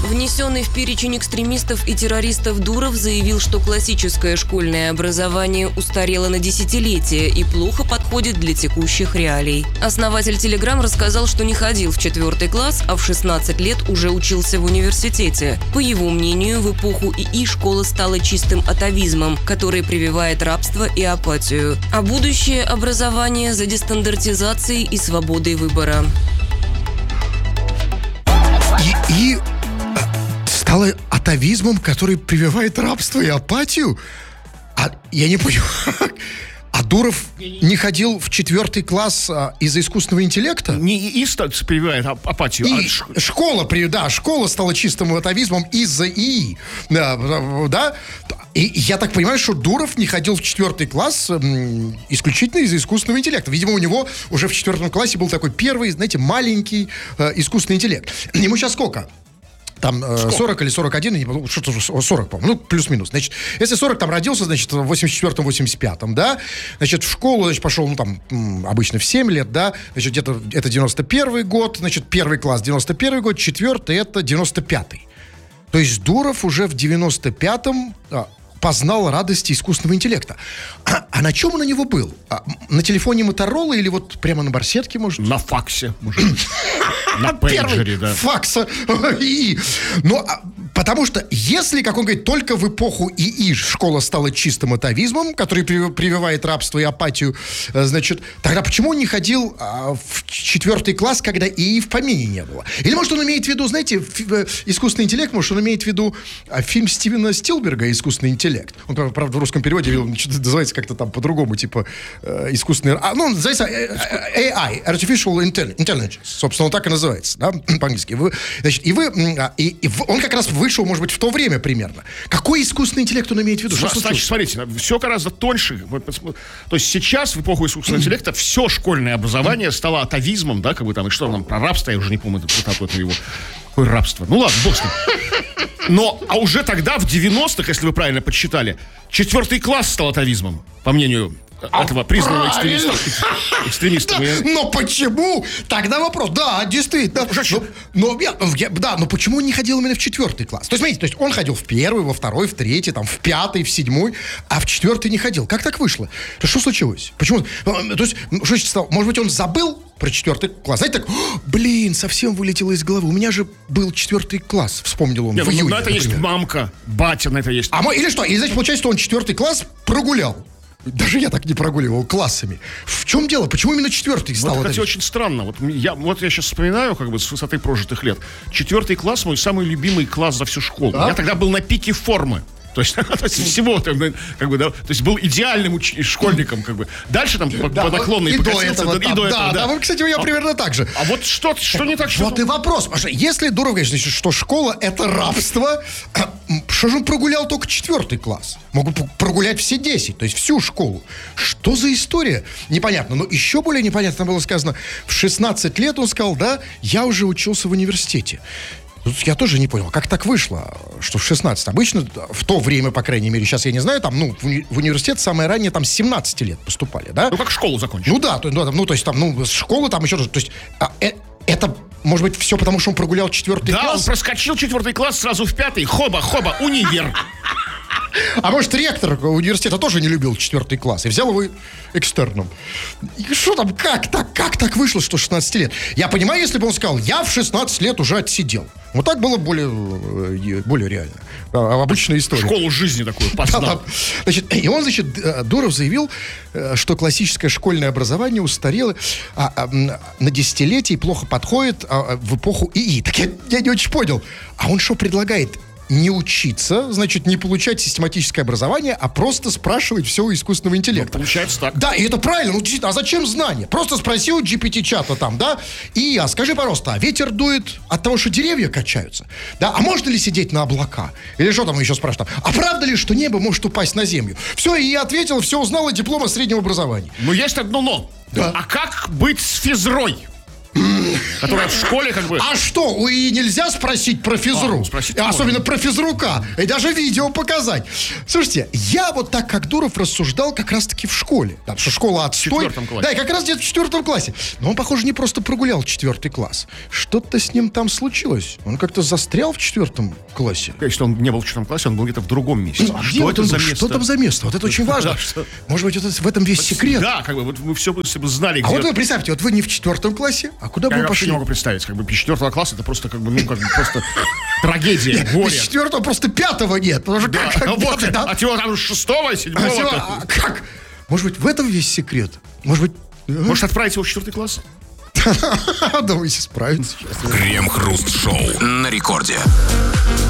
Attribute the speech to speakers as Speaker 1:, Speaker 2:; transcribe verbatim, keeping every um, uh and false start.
Speaker 1: Внесенный в перечень экстремистов и террористов Дуров заявил, что классическое школьное образование устарело на десятилетия и плохо подходит для текущих реалий. Основатель Telegram рассказал, что не ходил в четвертый класс, а в шестнадцать лет уже учился в университете. По его мнению, в эпоху ИИ школа стала чистым атавизмом, который прививает рабство и апатию. А будущее образование за дестандартизацией и свободой выбора.
Speaker 2: И, и стало атавизмом, который прививает рабство и апатию? А я не понял. А Дуров не ходил в четвертый класс а, из-за искусственного интеллекта?
Speaker 3: Не ИИ прививает апатию,
Speaker 2: И
Speaker 3: а ш...
Speaker 2: школа, да, школа стала чистым атавизмом из-за ИИ. Да, да. И я так понимаю, что Дуров не ходил в четвертый класс м, исключительно из-за искусственного интеллекта. Видимо, у него уже в четвертом классе был такой первый, знаете, маленький э, искусственный интеллект. Ему сейчас сколько? Там э, сорок или сорок один, что-то сорок, по-моему, ну, плюс-минус. Значит, если сорок там родился, значит, в восемьдесят четвёртом восемьдесят пятом, да, значит, в школу, значит, пошел, ну, там, м, обычно в семь лет, да, значит, где-то это девяносто первый год, значит, первый класс девяносто первый год, четвертый это девяносто пятый. То есть Дуров уже в девяносто пятом а, познал радости искусственного интеллекта. А, а на чем он у него был? А, на телефоне Моторола или вот прямо на барсетке, может?
Speaker 3: На факсе, может быть. На пейджере, да.
Speaker 2: Факса. Но потому что если, как он говорит, только в эпоху ИИ школа стала чистым атавизмом, который прививает рабство и апатию, значит, тогда почему он не ходил а, в четвертый класс, когда ИИ в помине не было? Или, может, он имеет в виду, знаете, ф- искусственный интеллект, может, он имеет в виду а, фильм Стивена Спилберга «Искусственный интеллект». Он, правда, в русском переводе называется как-то там по-другому, типа э, искусственный... А, ну, называется эй ай, Artificial Intelligence. Собственно, он так и называется, да, по-английски. Вы, значит, и вы... И, и он как раз вышел, может быть, в то время примерно. Какой искусственный интеллект он имеет в виду?
Speaker 3: Что Значит, смотрите, все гораздо тоньше. То есть сейчас, в эпоху искусственного интеллекта, все школьное образование стало атавизмом, да, как бы там, и что там, про рабство, я уже не помню, это, это его... Какое рабство? Ну ладно, бог с ним. Но, а уже тогда, в девяностых, если вы правильно подсчитали, четвертый класс стал атавизмом, по мнению этого признанного экстремиста. экстремиста.
Speaker 2: Да, но почему? Тогда вопрос. Да, действительно. Но, но, я, да, но почему он не ходил именно в четвертый класс? То есть, смотрите, то есть он ходил в первый, во второй, в третий, там, в пятый, в седьмой, а в четвертый не ходил. Как так вышло? То что случилось? Почему? То есть, что стало? Может быть, он забыл про четвертый класс? Знаете, так, блин, совсем вылетело из головы. У меня же был четвертый класс, вспомнил он.
Speaker 3: Нет,
Speaker 2: в июне,
Speaker 3: на это например. Есть мамка, батя на это есть.
Speaker 2: А мы, или что? Или, значит, получается, что он четвертый класс прогулял. Даже я так не прогуливал классами. В чем дело? Почему именно четвертый стал?
Speaker 3: Вот, кстати, очень странно. Вот я, вот я сейчас вспоминаю, как бы, с высоты прожитых лет. Четвертый класс мой самый любимый класс за всю школу. Да? Я тогда был на пике формы. То есть, то есть всего, как бы, да, то есть был идеальным уч- школьником, как бы. Дальше там по, да, по наклонной
Speaker 2: и
Speaker 3: покатился,
Speaker 2: до этого,
Speaker 3: да, и до
Speaker 2: да,
Speaker 3: этого,
Speaker 2: да.
Speaker 3: да.
Speaker 2: Да, кстати, я
Speaker 3: а,
Speaker 2: примерно так же.
Speaker 3: А вот что, что не так, что...
Speaker 2: Вот и вопрос. Потому что если Дуров говорит, что школа — это рабство, что же он прогулял только четвертый класс? Могут прогулять все десять, то есть всю школу. Что за история? Непонятно. Но еще более непонятно было сказано, в шестнадцать лет он сказал, да, я уже учился в университете. Тут я тоже не понял, как так вышло, что в шестнадцать. Обычно в то время, по крайней мере, сейчас я не знаю, там, ну, в, уни- в университет самое раннее там с семнадцати лет поступали, да?
Speaker 3: Ну, как школу закончили.
Speaker 2: Ну да, то, ну, ну, то есть там, ну, школа там еще, то есть а, э, это, может быть, все потому, что он прогулял четвертый
Speaker 3: да,
Speaker 2: класс?
Speaker 3: Да, он проскочил четвертый класс сразу в пятый, хоба, хоба, универ.
Speaker 2: А может, ректор университета тоже не любил четвертый класс и взял его экстерном. И что там, как так, как так вышло, что шестнадцать лет? Я понимаю, если бы он сказал, я в шестнадцать лет уже отсидел. Вот так было более, более реально. Обычная история.
Speaker 3: Школу жизни такую познал.
Speaker 2: Да, да. Значит, и он, значит, Дуров заявил, что классическое школьное образование устарело а, а, на десятилетие и плохо подходит а, в эпоху ИИ. Так я, я не очень понял. А он что предлагает? Не учиться, значит, не получать систематическое образование, а просто спрашивать все у искусственного интеллекта.
Speaker 3: Ну, получается так.
Speaker 2: Да, и это правильно. Ну, действительно, а зачем знания? Просто спроси у джи пи ти-чата там, да? И я, скажи, пожалуйста, а ветер дует от того, что деревья качаются? Да, а можно ли сидеть на облака? Или что там еще спрашивают? А правда ли, что небо может упасть на землю? Все, и я ответил, все узнал, и диплом о среднем образовании.
Speaker 3: Но есть одно но.
Speaker 2: Да.
Speaker 3: А как быть с физрой? Которая в школе как бы...
Speaker 2: А что, у ИИ нельзя спросить про физру?
Speaker 3: А, ну, спросить
Speaker 2: Особенно
Speaker 3: можно.
Speaker 2: про физрука. И даже видео показать. Слушайте, я вот так, как Дуров, рассуждал как раз-таки в школе. Да, что школа отстой.
Speaker 3: В четвертом классе.
Speaker 2: Да, и как раз где-то в четвертом классе. Но он, похоже, не просто прогулял четвертый класс. Что-то с ним там случилось. Он как-то застрял в четвертом классе.
Speaker 3: Если он не был в четвертом классе, он был где-то в другом месте.
Speaker 2: Ну, а где
Speaker 3: что
Speaker 2: вот
Speaker 3: это
Speaker 2: он
Speaker 3: за
Speaker 2: был?
Speaker 3: место?
Speaker 2: Что там за место? Вот это очень важно.
Speaker 3: Да, что-
Speaker 2: Может быть, вот это- в этом весь секрет.
Speaker 3: Да, как бы вот мы все если бы знали,
Speaker 2: А
Speaker 3: где...
Speaker 2: вот вы представьте, вот вы не в четвертом классе, а куда бы
Speaker 3: Я
Speaker 2: вы
Speaker 3: вообще
Speaker 2: пошли?
Speaker 3: не могу представить, как бы четвертого класса это просто как бы, ну, как бы просто трагедия,
Speaker 2: Из
Speaker 3: горе.
Speaker 2: четвертого просто пятого нет. Потому что
Speaker 3: Да,
Speaker 2: как,
Speaker 3: ну
Speaker 2: как
Speaker 3: вот,
Speaker 2: пятый, да?
Speaker 3: а чего там шестого,
Speaker 2: А
Speaker 3: седьмого?
Speaker 2: всё,
Speaker 3: то-
Speaker 2: а как? Может быть, в этом весь секрет? Может быть,
Speaker 3: Может, отправить его в четвертый класс?
Speaker 2: думаете, справится сейчас?
Speaker 4: Крем-хруст-шоу на рекорде.